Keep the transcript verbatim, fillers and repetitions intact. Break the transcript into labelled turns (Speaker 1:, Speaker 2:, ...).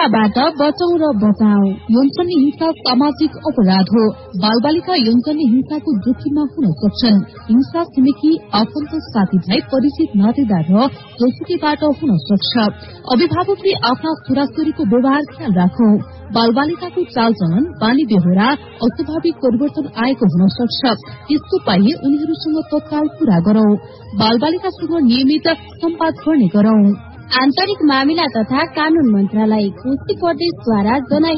Speaker 1: हिंसाबाट बचाउ र बचाऊ। यौनजन्य हिंसा सामाजिक अपराध हो। बालबालिका यौनजन्य हिंसाको जोखिममा हुन सक्छन्। हिंसा छिमेकी आफन्त साथीभाइ परिचित नातेदार र जोसुकीबाट हुन सक्छ। अभिभावकले आफ्ना छोराछोरीको व्यवहार ख्याल राखौं। बालबालिकाको चालचलन बानी बेहोरा अस्वाभाविक परिवर्तन आएको हुन सक्छ। त्यस्तो पाइए उनीहरूसँग तत्काल कुरा गरौं। बालबालिकासँग नियमित सम्वाद गर्ने गरौं।
Speaker 2: आन्तरिक मामिला तथा कानून मन्त्रालय कोशी प्रदेशद्वारा जना